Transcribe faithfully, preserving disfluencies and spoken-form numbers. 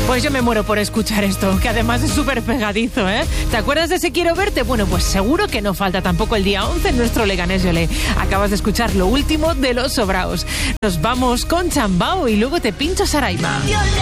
Pues yo me muero por escuchar esto, que además es súper pegadizo, ¿eh? ¿Te acuerdas de ese Quiero Verte? Bueno, pues seguro que no falta tampoco el día once en nuestro Leganés Yolé. Acabas de escuchar lo último de Los Sobraos. Nos vamos con Chambao y luego te pincho Saraima.